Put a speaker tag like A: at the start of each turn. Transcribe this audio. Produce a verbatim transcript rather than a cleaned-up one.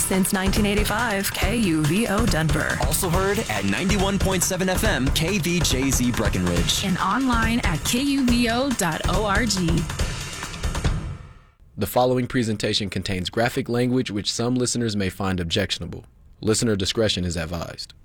A: Since nineteen eighty-five, K U V O Denver.
B: Also heard at ninety-one point seven F M, K V J Z Breckenridge.
A: And online at K U V O dot org.
C: The following presentation contains graphic language which some listeners may find objectionable. Listener discretion is advised.